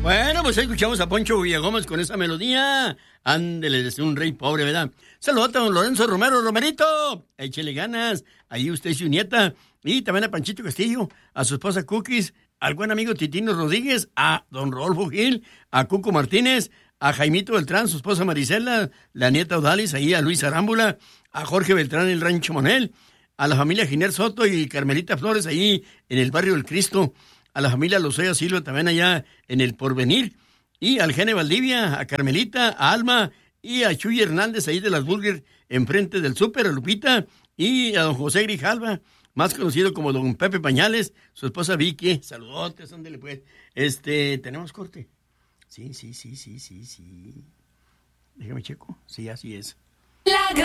Bueno, pues escuchamos a Poncho Villagómez con esa melodía. Ándele, desde un rey pobre, ¿verdad? Saludos a don Lorenzo Romero, Romerito. Échele ganas. Ahí usted y su nieta. Y también a Panchito Castillo, a su esposa Cookies, al buen amigo Titino Rodríguez, a don Rodolfo Gil, a Cuco Martínez, a Jaimito Beltrán, su esposa Marisela, la nieta Odalis, ahí a Luis Arámbula, a Jorge Beltrán, el Rancho Monel, a la familia Giner Soto y Carmelita Flores, ahí en el barrio del Cristo, a la familia Lozoya Silva, también allá en el Porvenir, y al Gene Valdivia, a Carmelita, a Alma, y a Chuy Hernández, ahí de las Burger, enfrente del súper, a Lupita, y a don José Grijalva, más conocido como don Pepe Pañales, su esposa Vicky. Saludotes, ándele pues. ¿Tenemos corte? Sí. Déjame checo. Sí, así es.